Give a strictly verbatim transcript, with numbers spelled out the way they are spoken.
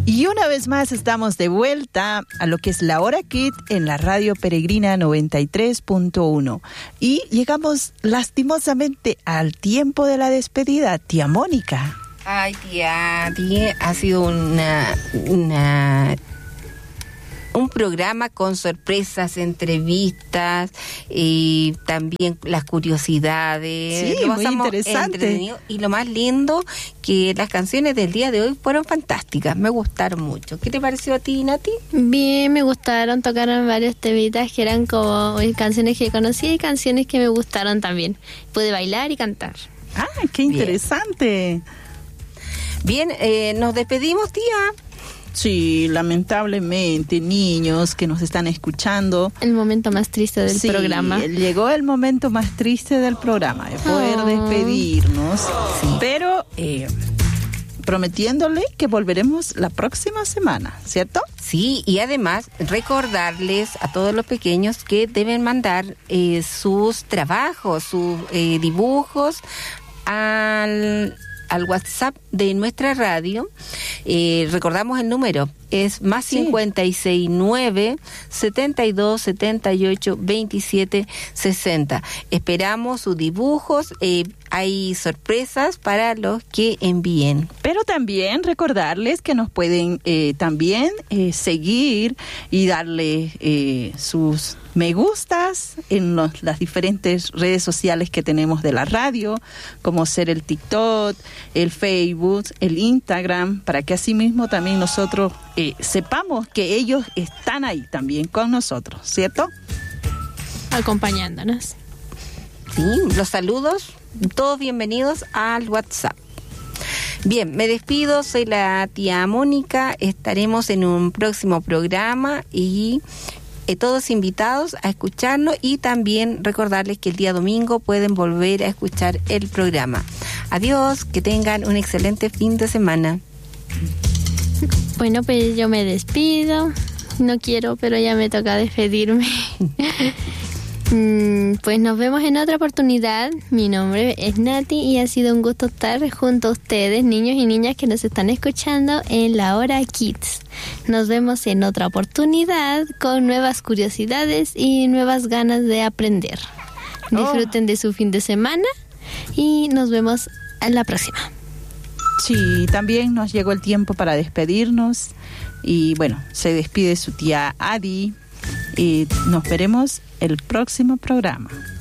Y una vez más estamos de vuelta a lo que es La Hora Kid en la Radio Peregrina noventa y tres punto uno. Y llegamos lastimosamente al tiempo de la despedida. Tía Mónica. Ay, tía, tía, ha sido una, una un programa con sorpresas, entrevistas y también las curiosidades. Sí, muy interesante. Y lo más lindo, que las canciones del día de hoy fueron fantásticas, me gustaron mucho. ¿Qué te pareció a ti, Nati? Bien, me gustaron, tocaron varios temitas que eran como canciones que conocí y canciones que me gustaron también. Pude bailar y cantar. Ah, qué interesante. Bien, Bien eh, nos despedimos, tía. Sí, lamentablemente, niños que nos están escuchando. El momento más triste del sí, programa. Llegó el momento más triste del programa, de poder oh. despedirnos. Sí. Pero eh, prometiéndole que volveremos la próxima semana, ¿cierto? Sí, y además recordarles a todos los pequeños que deben mandar eh, sus trabajos, sus eh, dibujos al... al WhatsApp de nuestra radio. Eh, recordamos el número, es más sí. cincuenta y seis nueve, setenta y dos, setenta y ocho, veintisiete, sesenta. Esperamos sus dibujos, eh, hay sorpresas para los que envíen. Pero también recordarles que nos pueden eh, también eh, seguir y darle eh, sus me gustas en los, las diferentes redes sociales que tenemos de la radio, como ser el TikTok, el Facebook, el Instagram, para que así mismo también nosotros eh, sepamos que ellos están ahí también con nosotros, ¿cierto? Acompañándonos. Sí, los saludos, todos bienvenidos al WhatsApp. Bien, me despido, soy la tía Mónica, estaremos en un próximo programa y eh, todos invitados a escucharnos y también recordarles que el día domingo pueden volver a escuchar el programa. Adiós, que tengan un excelente fin de semana. Bueno, pues yo me despido, no quiero, pero ya me toca despedirme. Pues nos vemos en otra oportunidad. Mi nombre es Nati y ha sido un gusto estar junto a ustedes, niños y niñas que nos están escuchando en La Hora Kids. Nos vemos en otra oportunidad con nuevas curiosidades y nuevas ganas de aprender. Disfruten oh. de su fin de semana y nos vemos en la próxima. Sí, también nos llegó el tiempo para despedirnos y bueno, se despide su tía Adi y nos veremos el próximo programa.